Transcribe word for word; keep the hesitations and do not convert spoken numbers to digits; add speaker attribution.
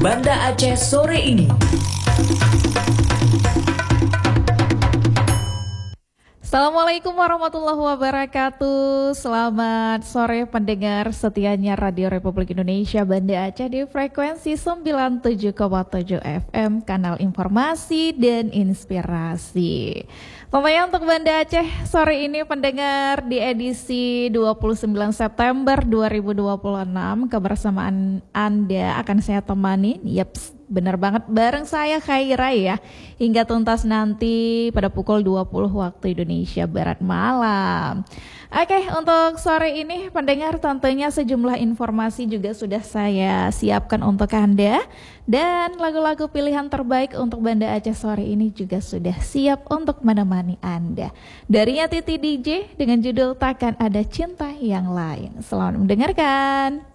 Speaker 1: Banda Aceh sore ini.
Speaker 2: Assalamualaikum warahmatullahi wabarakatuh. Selamat sore pendengar setianya Radio Republik Indonesia Banda Aceh di frekuensi sembilan puluh tujuh koma tujuh F M, kanal informasi dan inspirasi. Pemaya untuk Banda Aceh sore ini pendengar di edisi dua puluh sembilan September dua ribu dua puluh enam, kebersamaan Anda akan saya temani. Yaps, benar banget, bareng saya Khaira ya, hingga tuntas nanti pada pukul dua puluh waktu Indonesia Barat malam. Oke, untuk sore ini pendengar tentunya sejumlah informasi juga sudah saya siapkan untuk Anda. Dan lagu-lagu pilihan terbaik untuk Banda Aceh sore ini juga sudah siap untuk menemani Anda. Dari Titi D J dengan judul Takkan Ada Cinta Yang Lain. Selamat mendengarkan.